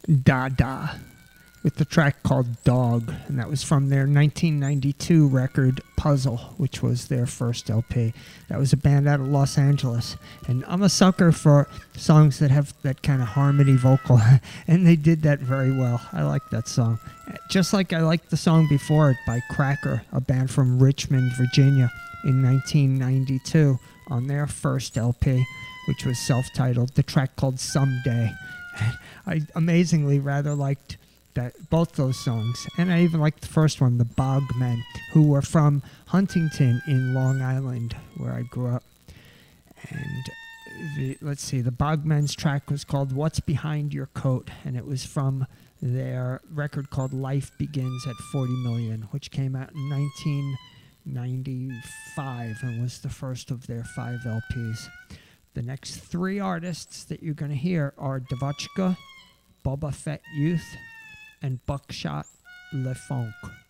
Dada with the track called Dog, and that was from their 1992 record Puzzle, which was their first LP. That was a band out of Los Angeles, and I'm a sucker for songs that have that kind of harmony vocal, and they did that very well. I like that song. Just like I liked the song before it by Cracker, a band from Richmond, Virginia, in 1992 on their first LP, which was self-titled, the track called Someday. I amazingly rather liked both those songs, and I even liked the first one, the Bogmen, who were from Huntington in Long Island, where I grew up. And let's see, the Bogmen's track was called What's Behind Your Coat, and it was from their record called Life Begins at 40 Million, which came out in 1995 and was the first of their 5 LPs. The next 3 artists that you're going to hear are Devotchka, Boba Fett Youth, and Buckshot LeFonque.